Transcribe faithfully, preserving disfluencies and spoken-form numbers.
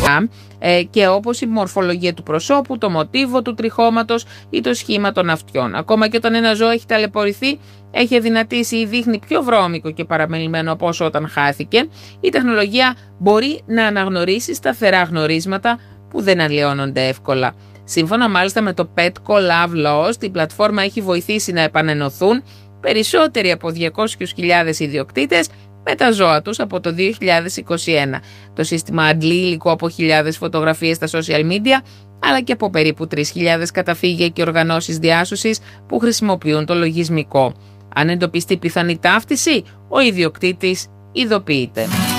ε, και όπως η μορφολογία του προσώπου, το μοτίβο του τριχώματος ή το σχήμα των αυτιών. Ακόμα και όταν ένα ζώο έχει ταλαιπωρηθεί, έχει αδυνατήσει ή δείχνει πιο βρώμικο και παραμελημένο από όσο όταν χάθηκε, η τεχνολογία μπορεί να αναγνωρίσει σταθερά γνωρίσματα που δεν αλλοιώνονται εύκολα. Σύμφωνα μάλιστα με το Petco Love Laws, την πλατφόρμα έχει βοηθήσει να επανενωθούν περισσότεροι από διακόσιες χιλιάδες ιδιοκτήτες με τα ζώα τους από το δύο χιλιάδες είκοσι ένα. Το σύστημα αντλεί υλικό από χιλιάδες φωτογραφίες στα social media, αλλά και από περίπου τρεις χιλιάδες καταφύγια και οργανώσεις διάσωσης που χρησιμοποιούν το λογισμικό. Αν εντοπιστεί πιθανή ταύτιση, ο ιδιοκτήτης ειδοποιείται.